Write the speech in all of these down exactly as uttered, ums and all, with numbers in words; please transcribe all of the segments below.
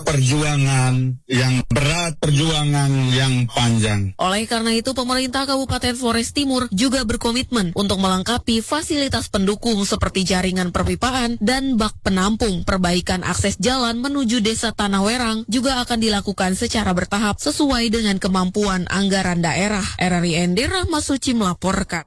perjuangan yang berat, perjuangan yang panjang. Oleh karena itu, pemerintah Kabupaten Flores Timur juga berkomitmen untuk melengkapi fasilitas pendukung seperti jaringan perpipaan dan bak penampung. Perbaikan akses jalan menuju Desa Tanah Werang juga akan dilakukan secara bertahap sesuai dengan kemampuan anggaran daerah. R R I N D Rahma Suci melaporkan.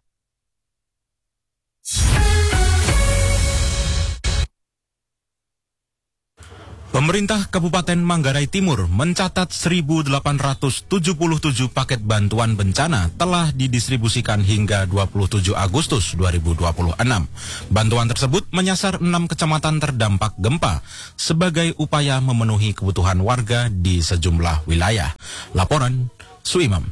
Pemerintah Kabupaten Manggarai Timur mencatat seribu delapan ratus tujuh puluh tujuh paket bantuan bencana telah didistribusikan hingga dua puluh tujuh Agustus dua ribu dua puluh enam. Bantuan tersebut menyasar enam kecamatan terdampak gempa sebagai upaya memenuhi kebutuhan warga di sejumlah wilayah. Laporan Suimam.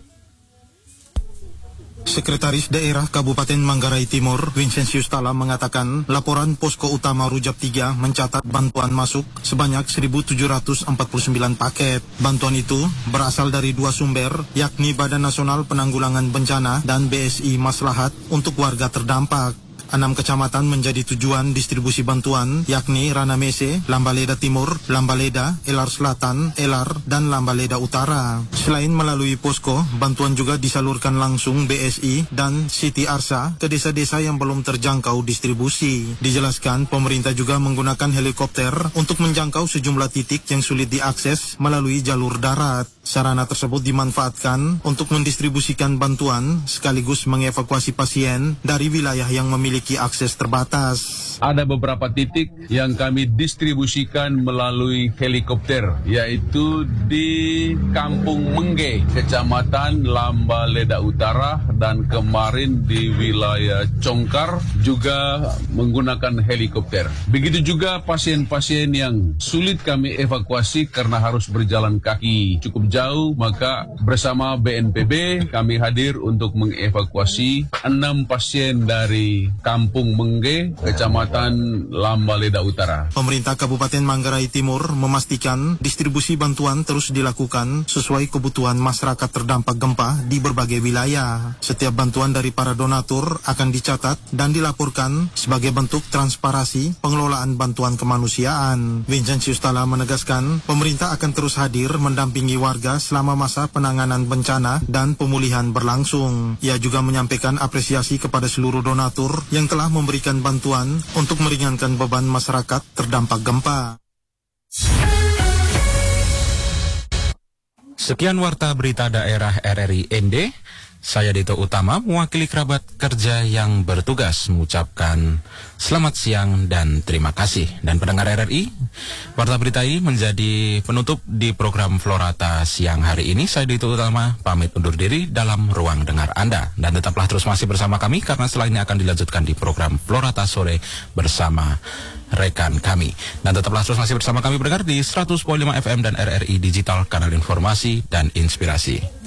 Sekretaris Daerah Kabupaten Manggarai Timur, Vincentius Tala mengatakan laporan Posko Utama Rujab tiga mencatat bantuan masuk sebanyak seribu tujuh ratus empat puluh sembilan paket. Bantuan itu berasal dari dua sumber, yakni Badan Nasional Penanggulangan Bencana dan B S I Maslahat untuk warga terdampak. Enam kecamatan menjadi tujuan distribusi bantuan, yakni Ranamese, Lambaleda Timur, Lambaleda, Elar Selatan, Elar, dan Lambaleda Utara. Selain melalui posko, bantuan juga disalurkan langsung B S I dan Siti Arsa ke desa-desa yang belum terjangkau distribusi. Dijelaskan, pemerintah juga menggunakan helikopter untuk menjangkau sejumlah titik yang sulit diakses melalui jalur darat. Sarana tersebut dimanfaatkan untuk mendistribusikan bantuan sekaligus mengevakuasi pasien dari wilayah yang memiliki akses terbatas. Ada beberapa titik yang kami distribusikan melalui helikopter, yaitu di Kampung Mengge, Kecamatan Lambaleda Utara, dan kemarin di wilayah Congkar juga menggunakan helikopter. Begitu juga pasien-pasien yang sulit kami evakuasi karena harus berjalan kaki cukup jauh, maka bersama B N P B kami hadir untuk mengevakuasi enam pasien dari Kampung Mengge, Kecamatan Lambaleda Utara. Pemerintah Kabupaten Manggarai Timur memastikan distribusi bantuan terus dilakukan sesuai kebutuhan masyarakat terdampak gempa di berbagai wilayah. Setiap bantuan dari para donatur akan dicatat dan dilaporkan sebagai bentuk transparansi pengelolaan bantuan kemanusiaan. Vincentius Tala menegaskan, pemerintah akan terus hadir mendampingi warga selama masa penanganan bencana dan pemulihan berlangsung. Ia juga menyampaikan apresiasi kepada seluruh donatur yang telah memberikan bantuan untuk meringankan beban masyarakat terdampak gempa. Sekian warta berita daerah R R I N D. Saya Dito Utama, mewakili kerabat kerja yang bertugas, mengucapkan selamat siang dan terima kasih. Dan pendengar R R I, warta berita ini menjadi penutup di program Florata siang hari ini. Saya Dito Utama pamit undur diri dalam ruang dengar Anda. Dan tetaplah terus masih bersama kami, karena setelah ini akan dilanjutkan di program Florata sore bersama rekan kami. Dan tetaplah terus masih bersama kami berdengar di seratus koma lima F M dan R R I Digital, kanal informasi dan inspirasi.